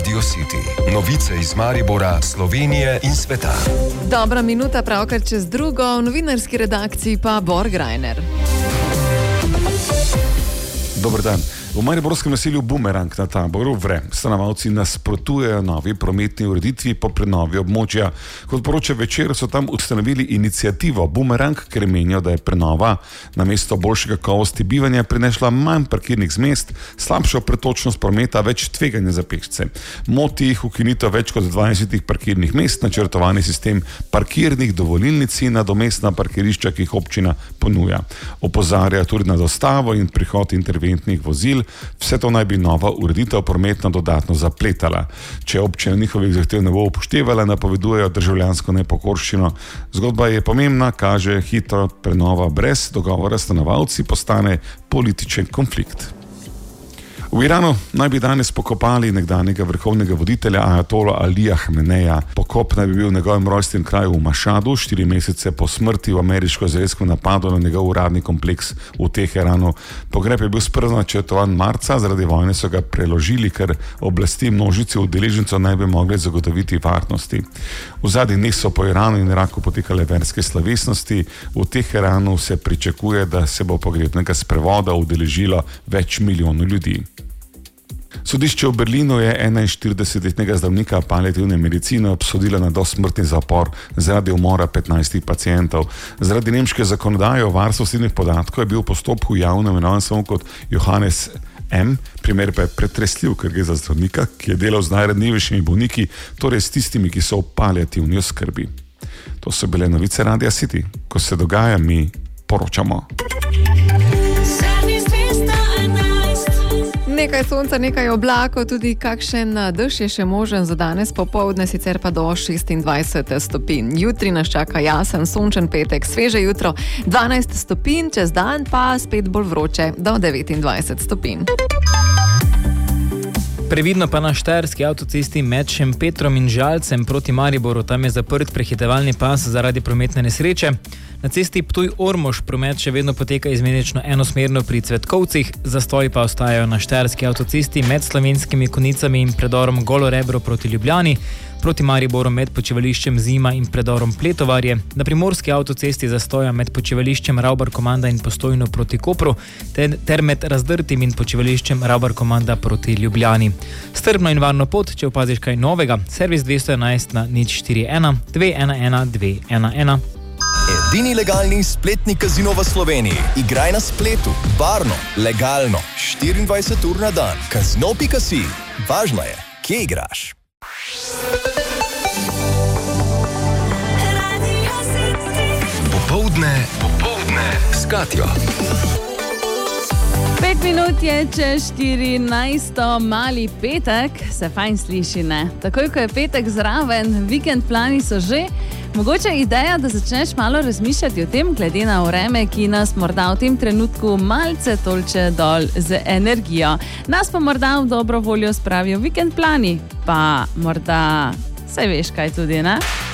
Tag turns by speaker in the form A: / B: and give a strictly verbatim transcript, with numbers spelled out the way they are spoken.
A: Radio City. Novice iz Maribora, Slovenije in sveta.
B: Dobra minuta pravkar čez drugo, v novinarski redakciji pa Borg Reiner.
C: Dober dan. V mariborskem naselju Bumerang na Taboru vre. Stanovalci nasprotujejo novi prometni ureditvi po prenovi območja. Kot poroča Večer, so tam ustanovili iniciativo Bumerang, ker menijo, da je prenova namesto boljše kakovosti bivanja prinesla manj parkirnih zmest, slabšo pretočnost prometa, več tveganja za pešce. Moti jih ukinitev več kot dvajsetih parkirnih mest, načrtovani sistem parkirnih dovolilnic in nadomestna parkirišča, ki jih občina ponuja. Opozarja tudi na dostavo in prihod interventnih vozil. Vse to naj bi nova ureditev prometno dodatno zapletala. Če občina njihovih zahtev ne bo upoštevala, napovedujejo državljansko nepokorščino. Zgodba je pomembna, kaže hitro prenova brez dogovora s stanovalci postane političen konflikt. V Iranu naj bi danes pokopali nekdanjega vrhovnega voditelja ajatola Alija Hameneja. Pokop naj bi bil v njegovem rojstnem kraju v Mašadu, štiri mesece po smrti v ameriško-izraelskem napadu na njegov uradni kompleks v Teheranu. Pogreb je bil sprva načrtovan marca, zaradi vojne so ga preložili, ker oblasti množice udeležencev naj bi mogli zagotoviti varnosti. V zadnjih dneh so po Iranu in Iraku potekale verske slovesnosti. V Teheranu se pričakuje, da se bo pogrebnega sprevoda udeležilo več milijonov ljudi. Sodišče v Berlinu je enainštiridesetletnega zdravnika paliativne medicine obsodilo na dosmrtni zapor zaradi umora petnajstih pacientov. Zaradi nemške zakonodaje o varstvu osebnih podatkov je bil v postopku javno imenovan samo kot Johannes M. Primer pa je pretresljiv, ker gre za zdravnika, ki je delal z najranljivejšimi bolniki, torej s tistimi, ki so v paliativni oskrbi. To so bile novice Radia City. Ko se dogaja, mi poročamo.
B: Nekaj sonca, nekaj oblakov, tudi kakšen dež je še možen za danes popoldne, sicer pa do šestindvajset stopinj. Jutri nas čaka jasen, sončen petek, sveže jutro, dvanajst stopinj, čez dan pa spet bolj vroče, do devetindvajset stopinj.
D: Previdno pa na štajerski avtocesti med Šempetrom in Žalcem proti Mariboru, tam je zaprt prehitevalni pas zaradi prometne nesreče. Na cesti Ptuj-Ormož promet še vedno poteka izmenično enosmerno pri Cvetkovcih, zastoji pa ostajajo na štajerski avtocesti med Slovenskimi Konicami in predorom Golo Rebro proti Ljubljani, proti Mariboru med počivališčem Zima in predorom Pletovarje, na primorski avtocesti zastoja med počivališčem Ravbar Komanda in Postojno proti Kopru, ter med Razdrtim in počivališčem Ravbar Komanda proti Ljubljani. Strpno in varno pot, če opaziš kaj novega, servis dvesto enajst na nič štiri ena dve ena ena dve ena ena.
A: Edini legalni spletni kazino v Sloveniji. Igraj na spletu, varno, legalno, štiriindvajset ur na dan. Kazino pika si. Važno je, kje igraš. Popoldne, popoldne s Katjo.
E: Pet minut je čez štirinajsto, mali petek, se fajn sliši, ne? Takoj, ko je petek zraven, vikend plani so že, mogoče ideja, da začneš malo razmišljati o tem, glede na vreme, ki nas morda v tem trenutku malce tolče dol z energijo. Nas pa morda v dobro voljo spravijo vikend plani, pa morda, saj veš kaj tudi, ne?